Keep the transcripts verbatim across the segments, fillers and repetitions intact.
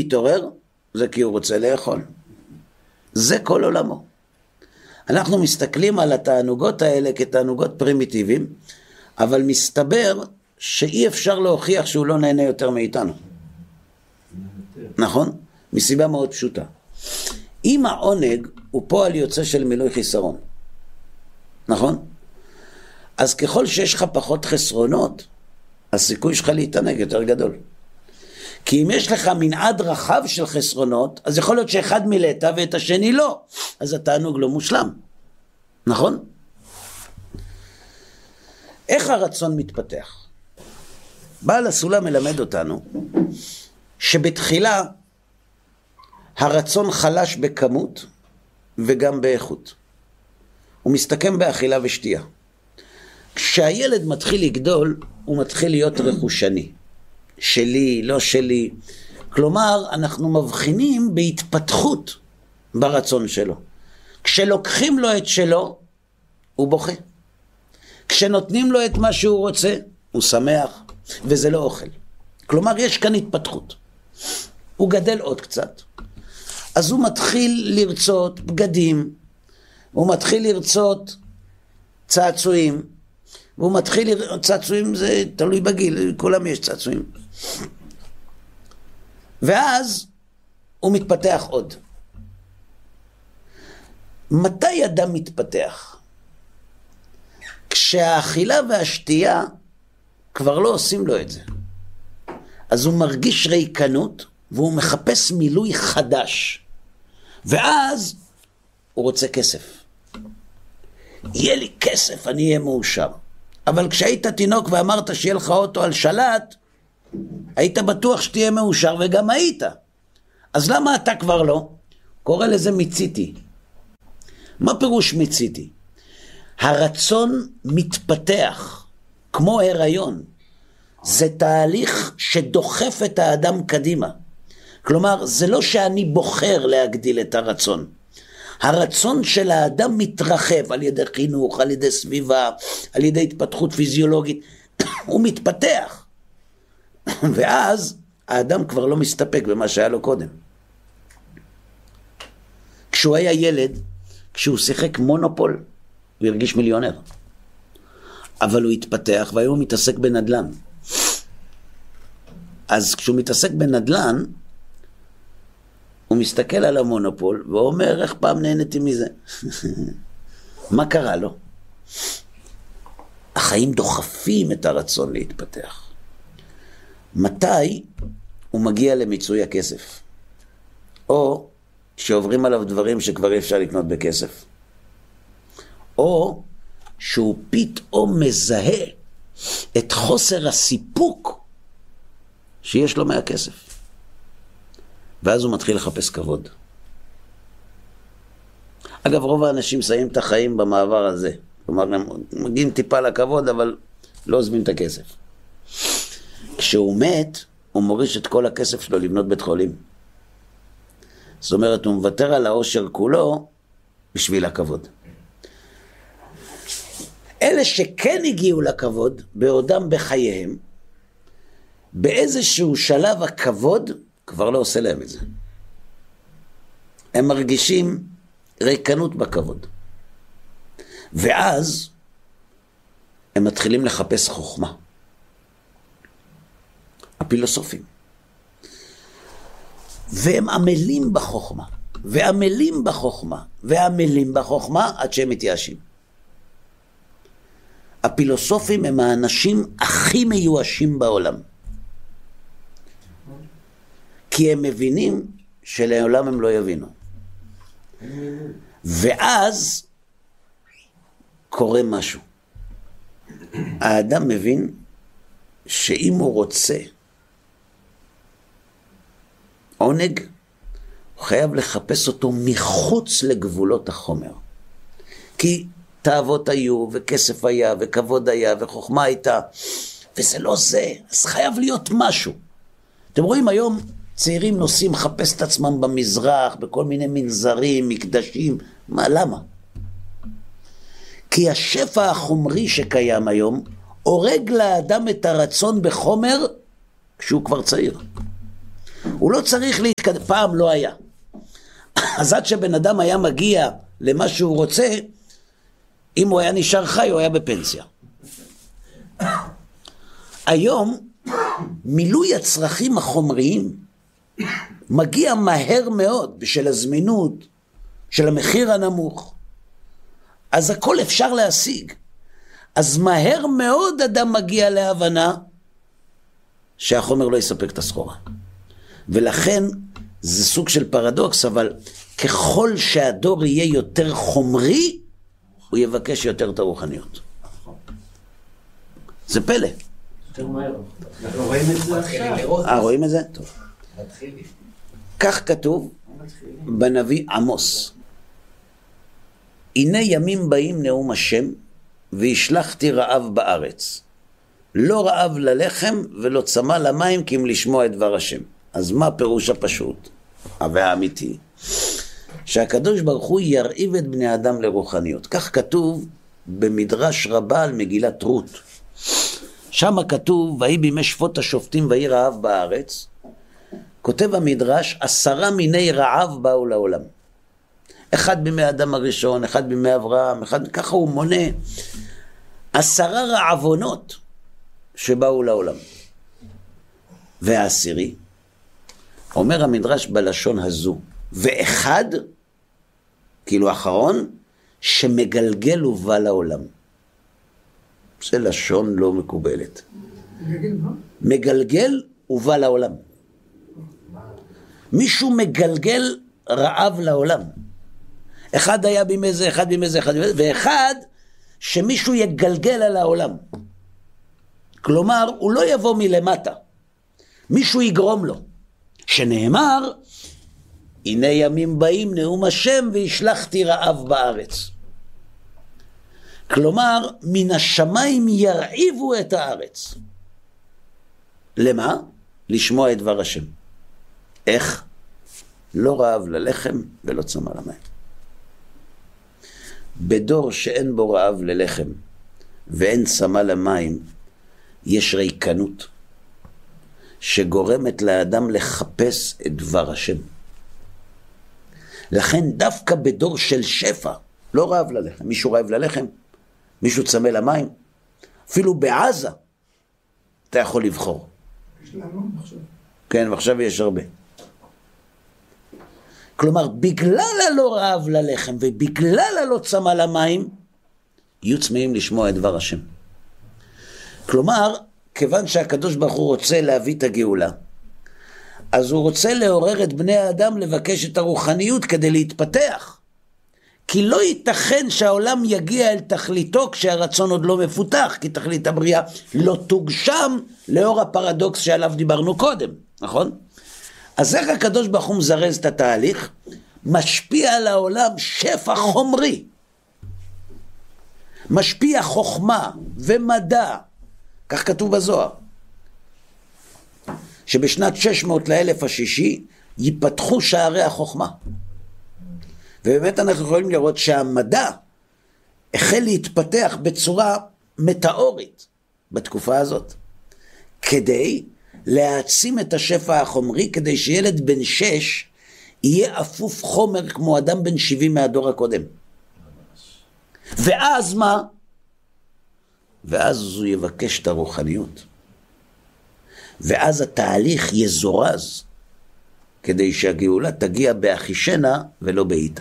מתעורר, זה כי הוא רוצה לאכול. זה כל עולמו. אנחנו מסתכלים על התענוגות האלה כתענוגות פרימיטיביים, אבל מסתבר שאי אפשר להוכיח שהוא לא נהנה יותר מאיתנו. נכון? מסיבה מאוד פשוטה. אם העונג הוא פועל יוצא של מילוי חיסרון, נכון? אז ככל שיש לך פחות חסרונות, הסיכוי שלך להתענג יותר גדול. כי אם יש לך מנעד רחב של חסרונות, אז יכול להיות שאחד מילאת ואת השני לא. אז התענוג לא מושלם. נכון? איך הרצון מתפתח? בעל הסולם מלמד אותנו שבתחילה הרצון חלש בכמות וגם באיכות. הוא מסתכם באכילה ושתייה. כשהילד מתחיל לגדול, הוא מתחיל להיות רכושני. שלי, לא שלי. כלומר, אנחנו מבחינים בהתפתחות ברצון שלו. כשלוקחים לו את שלו, הוא בוכה. כשנותנים לו את מה שהוא רוצה, הוא שמח, וזה לא אוכל. כלומר, יש כאן התפתחות. הוא גדל עוד קצת. אז הוא מתחיל לרצות בגדים, הוא מתחיל לרצות צעצועים, והוא מתחיל לרצות, צעצועים זה תלוי בגיל, כולם יש צעצועים. ואז הוא מתפתח עוד. מתי אדם מתפתח? כשהאכילה והשתייה כבר לא עושים לו את זה. אז הוא מרגיש ריקנות, והוא מחפש מילוי חדש. ואז הוא רוצה כסף. יהיה לי כסף, אני אהיה מאושר. אבל כשהיית תינוק ואמרת שיהיה לך אוטו על שלט, היית בטוח שתהיה מאושר וגם היית. אז למה אתה כבר לא? קורא לזה מיציתי. מה פירוש מיציתי? הרצון מתפתח כמו הריון. זה תהליך שדוחף את האדם קדימה. כלומר, זה לא שאני בוחר להגדיל את הרצון. הרצון של האדם מתרחב על ידי חינוך, על ידי סביבה, על ידי התפתחות פיזיולוגית. הוא מתפתח. ואז האדם כבר לא מסתפק במה שהיה לו קודם. כשהוא היה ילד, כשהוא שיחק מונופול, הוא הרגיש מיליונר. אבל הוא התפתח והיום הוא מתעסק בנדל"ן. אז כשהוא מתעסק בנדל"ן, הוא מסתכל על המונופול ואומר, איך פעם נהניתי מזה? מה קרה לו? החיים דוחפים את הרצון להתפתח. מתי הוא מגיע למיצוי הכסף? או שעוברים עליו דברים שכבר אי אפשר לקנות בכסף. או שהוא פתאום מזהה את חוסר הסיפוק שיש לו מהכסף. ואז הוא מתחיל לחפש כבוד. אגב, רוב האנשים מסיים את החיים במעבר הזה. כלומר, הם מגיעים טיפה לכבוד, אבל לא עוזבים את הכסף. כשהוא מת, הוא מוריש את כל הכסף שלו לבנות בית חולים. זאת אומרת, הוא מוותר על העושר כולו בשביל הכבוד. אלה שכן הגיעו לכבוד, בעודם בחייהם, באיזשהו שלב הכבוד כבר לא עושה להם את זה. הם מרגישים ריקנות בכבוד. ואז הם מתחילים לחפש חוכמה. הפילוסופים. והם עמלים בחוכמה, ועמלים בחוכמה, ועמלים בחוכמה עד שהם מתייאשים. הפילוסופים הם האנשים הכי מיואשים בעולם. כי הם מבינים שלעולם הם לא יבינו. ואז קורה משהו. האדם מבין שאם הוא רוצה עונג, הוא חייב לחפש אותו מחוץ לגבולות החומר. כי תאוות היו, וכסף היה, וכבוד היה, וחוכמה הייתה, וזה לא זה, אז חייב להיות משהו. אתם רואים היום צעירים נוסעים לחפש את עצמם במזרח, בכל מיני מנזרים, מקדשים, מה, למה? כי השפע החומרי שקיים היום, הורג לאדם את הרצון בחומר כשהוא כבר צעיר. הוא לא צריך להתקדם, פעם לא היה. אז עד שבן אדם היה מגיע למה שהוא רוצה, אם הוא היה נשאר חי, הוא היה בפנסיה. היום, מילוי הצרכים החומריים מגיע מהר מאוד בשל הזמינות, של המחיר הנמוך. אז הכל אפשר להשיג. אז מהר מאוד אדם מגיע להבנה שהחומר לא יספק את הסחורה. ולכן זה סוג של פרדוקס, אבל ככל שהדור יהיה יותר חומרי, הוא יבקש יותר את הרוחניות. זה פלא. יותר מהר. אנחנו רואים את זה עכשיו. אה, רואים את זה? טוב. כך כתוב בנביא עמוס. הנה ימים באים נאום השם, והשלחתי רעב בארץ. לא רעב ללחם ולא צמא למים, כי אם לשמוע את דבר השם. אז מה פירוש הפשוט והאמיתי? שהקדוש ברוך הוא ירעיב את בני אדם לרוחניות. כך כתוב במדרש רבה על מגילת רות. שם כתוב, ויהי בימי שפוט השופטים ויהי רעב בארץ. כותב המדרש, עשרה מיני רעב באו לעולם. אחד בימי אדם הראשון, אחד בימי אברהם, אחד, ככה הוא מונה עשרה רעבונות שבאו לעולם. והעשירי, אומר המדרש בלשון הזו, ואחד, כאילו אחרון, שמגלגל ובא לעולם. זה לשון לא מקובלת. מגלגל ובא לעולם. מישהו מגלגל רעב לעולם. אחד היה בימי זה, אחד בימי זה, אחד בימי זה, ואחד שמישהו יגלגל על העולם. כלומר, הוא לא יבוא מלמטה. מישהו יגרום לו. שנאמר, הנה ימים באים נאום השם והשלחתי רעב בארץ. כלומר, מן השמיים ירעיבו את הארץ. למה? לשמוע את דבר השם. איך? לא רעב ללחם ולא צמא למים. בדור שאין בו רעב ללחם ואין צמא למים, יש ריקנות שגורמת לאדם לחפש את דבר השם. לכן דווקא בדור של שפע, לא רעב ללחם, מישהו רעב ללחם, מישהו צמא למים, אפילו בעזה אתה יכול לבחור. יש לנו עכשיו. כן, ועכשיו יש הרבה. כלומר, בגלל הלא רעב ללחם ובגלל הלא צמא למים, יהיו צמאים לשמוע את דבר השם. כלומר, כיוון שהקדוש ברוך הוא רוצה להביא את הגאולה, אז הוא רוצה לעורר את בני האדם לבקש את הרוחניות כדי להתפתח. כי לא ייתכן שהעולם יגיע אל תכליתו כשהרצון עוד לא מפותח, כי תכלית הבריאה לא תוגשם לאור הפרדוקס שעליו דיברנו קודם, נכון? אז איך הקדוש ברוך הוא מזרז את התהליך? משפיע על העולם שפע חומרי. משפיע חוכמה ומדע. כך כתוב בזוהר. שבשנת שש מאות לאלף השישי ייפתחו שערי החוכמה. ובאמת אנחנו יכולים לראות שהמדע החל להתפתח בצורה מטאורית בתקופה הזאת. כדי להעצים את השפע החומרי, כדי שילד בן שש יהיה אפוף חומר כמו אדם בן שבעים מהדור הקודם. ואז מה? ואז הוא יבקש את הרוחניות. ואז התהליך יזורז, כדי שהגאולה תגיע באחישנה ולא בעיתה.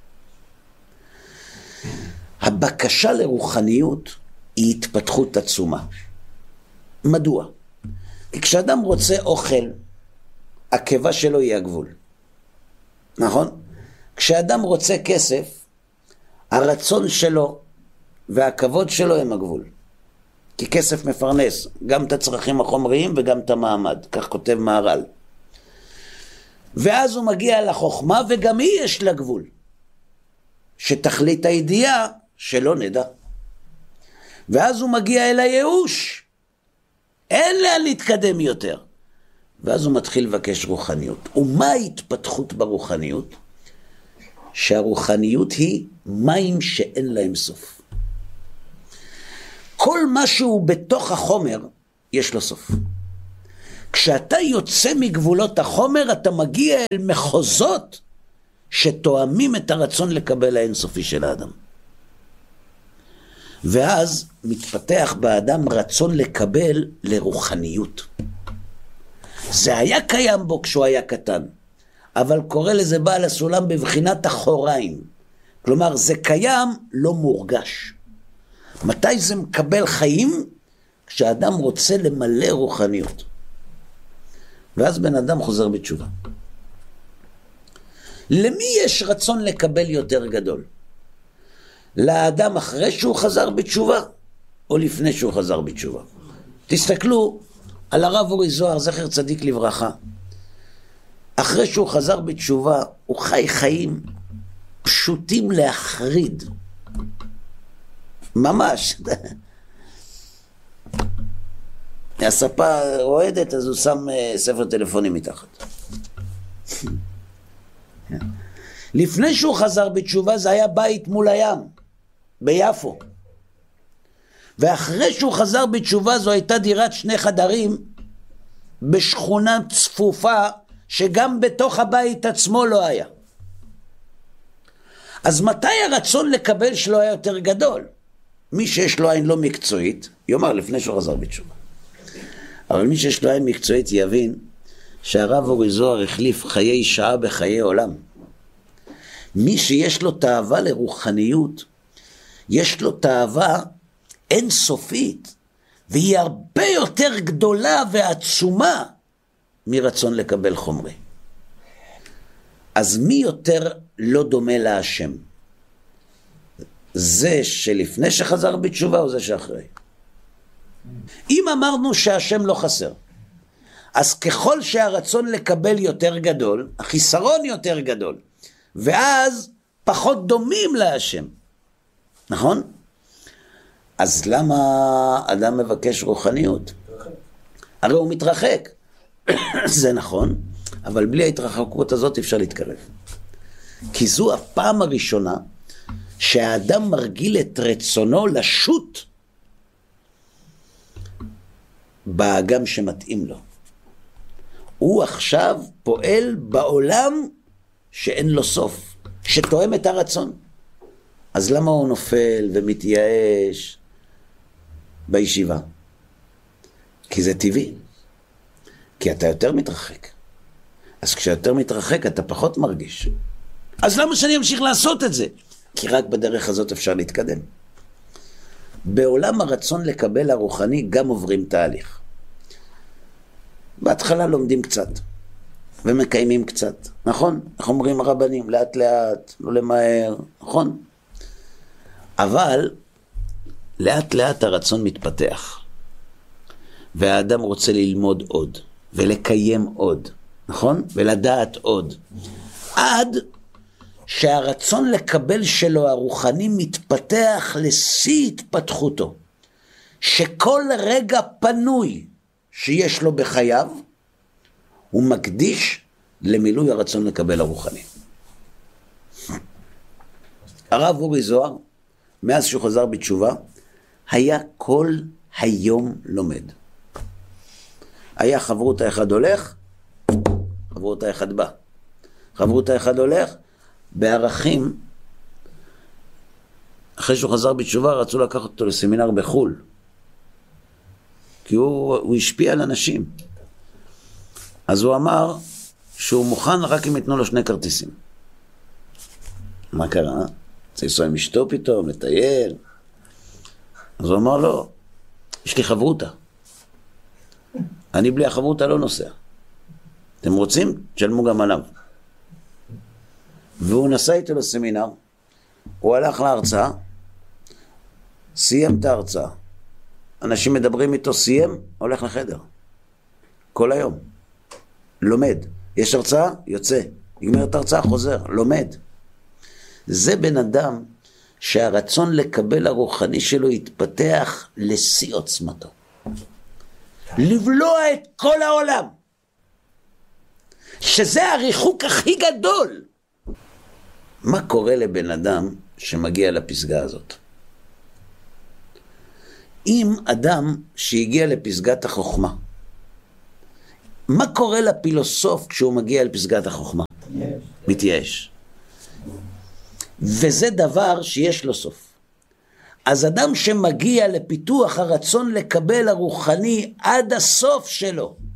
הבקשה לרוחניות היא התפתחות עצומה. מדוע? כי כשאדם רוצה אוכל, הקיבה שלו היא הגבול. נכון? כשאדם רוצה כסף, הרצון שלו והכבוד שלו הם הגבול. כי כסף מפרנס גם את הצרכים החומריים וגם את המעמד. כך כותב מהר"ל. ואז הוא מגיע לחוכמה, וגם היא יש לה גבול. שתכלית הידיעה שלא נדע. ואז הוא מגיע אל הייאוש. אין לאן להתקדם יותר. ואז הוא מתחיל לבקש רוחניות. ומה ההתפתחות ברוחניות? שהרוחניות היא מים שאין להם סוף. כל משהו בתוך החומר יש לו סוף. כשאתה יוצא מגבולות החומר, אתה מגיע אל מחוזות שתואמים את הרצון לקבל האינסופי של האדם. ואז מתפתח באדם רצון לקבל לרוחניות. זה היה קיים בו כשהוא היה קטן, אבל קורא לזה בעל הסולם בבחינת החוריים. כלומר, זה קיים, לא מורגש. מתי זה מקבל חיים? כשאדם רוצה למלא רוחניות. ואז בן אדם חוזר בתשובה. למי יש רצון לקבל יותר גדול? לאדם אחרי שהוא חזר בתשובה, או לפני שהוא חזר בתשובה? תסתכלו על הרב אורי זוהר, זכר צדיק לברכה. אחרי שהוא חזר בתשובה, הוא חי חיים פשוטים להחריד. ממש. הספה רועדת, אז הוא שם ספר טלפונים מתחת. לפני שהוא חזר בתשובה, זה היה בית מול הים, ביפו. ואחרי שהוא חזר בתשובה, זו הייתה דירת שני חדרים, בשכונה צפופה, שגם בתוך הבית עצמו לא היה. אז מתי הרצון לקבל שלו היה יותר גדול? מי שיש לו עין לא מקצועית, יאמר לפני שהוא חזר בתשובה. אבל מי שיש לו עין מקצועית יבין שהרב אורי זוהר החליף חיי שעה בחיי עולם. מי שיש לו תאווה לרוחניות, יש לו תאווה אינסופית, והיא הרבה יותר גדולה ועצומה מרצון לקבל חומרי. אז מי יותר לא דומה להשם? זה שלפני שחזר בתשובה או זה שאחרי? אם אמרנו שהשם לא חסר, אז ככל שהרצון לקבל יותר גדול, החיסרון יותר גדול, ואז פחות דומים להשם. נכון? אז למה אדם מבקש רוחניות? הרי הוא מתרחק. זה נכון, אבל בלי ההתרחקות הזאת אפשר להתקרב. כי זו הפעם הראשונה שהאדם מרגיל את רצונו לשוט באגם שמתאים לו. הוא עכשיו פועל בעולם שאין לו סוף, שתואם את הרצון. אז למה הוא נופל ומתייאש בישיבה? כי זה טבעי. כי אתה יותר מתרחק. אז כשיותר מתרחק אתה פחות מרגיש. אז למה שאני אמשיך לעשות את זה? כי רק בדרך הזאת אפשר להתקדם. בעולם הרצון לקבל הרוחני גם עוברים תהליך. בהתחלה לומדים קצת, ומקיימים קצת, נכון? אנחנו אומרים הרבנים, לאט לאט, לא למהר, נכון? אבל לאט לאט הרצון מתפתח, והאדם רוצה ללמוד עוד, ולקיים עוד, נכון? ולדעת עוד. עד שהרצון לקבל שלו הרוחני מתפתח לשיא התפתחותו, שכל רגע פנוי שיש לו בחייו, הוא מקדיש למילוי הרצון לקבל הרוחני. הרב אורי זוהר, מאז שהוא חזר בתשובה, היה כל היום לומד. היה חברותא אחד הולך, חברותא אחד בא. חברותא אחד הולך, בערכים, אחרי שהוא חזר בתשובה, רצו לקחת אותו לסמינר בחול. כי הוא, הוא השפיע על אנשים. אז הוא אמר שהוא מוכן רק אם יתנו לו שני כרטיסים. מה קרה? צריך לנסוע עם אשתו פתאום, לטייל. אז הוא אמר לו, יש לי חברותא. אני בלי החברותא לא נוסע. אתם רוצים? תשלמו גם עליו. והוא נסע איתו לסמינר, הוא הלך להרצאה, סיים את ההרצאה. אנשים מדברים איתו, סיים, הולך לחדר. כל היום. לומד. יש הרצאה, יוצא. נגמר את ההרצאה, חוזר, לומד. זה בן אדם שהרצון לקבל הרוחני שלו יתפתח לשיא עוצמתו. לבלוע את כל העולם. שזה הריחוק הכי גדול. מה קורה לבן אדם שמגיע לפסגה הזאת? אם אדם שהגיע לפסגת החוכמה, מה קורה לפילוסוף כשהוא מגיע לפסגת החוכמה? מתייאש. וזה דבר שיש לו סוף. אז אדם שמגיע לפיתוח הרצון לקבל הרוחני עד הסוף שלו,